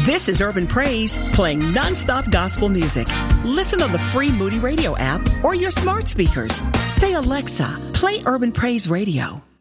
This is Urban Praise, playing nonstop gospel music. Listen on the free Moody Radio app or your smart speakers. Say, Alexa, play Urban Praise Radio.